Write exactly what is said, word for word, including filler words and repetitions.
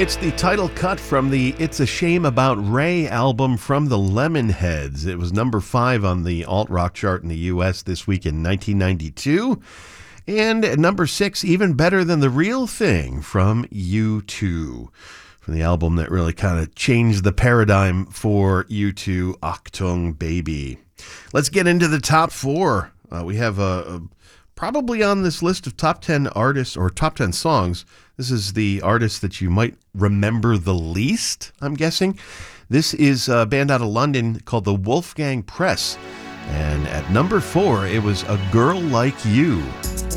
It's the title cut from the It's a Shame About Ray album from the Lemonheads. It was number five on the alt-rock chart in the U S this week in nineteen ninety-two. And at number six, Even Better Than the Real Thing from U two. From the album that really kind of changed the paradigm for U two, Achtung Baby. Let's get into the top four. Uh, we have a, a probably on this list of top ten artists or top ten songs. This is the artist that you might remember the least, I'm guessing. This is a band out of London called the Wolfgang Press. And at number four, it was A Girl Like You.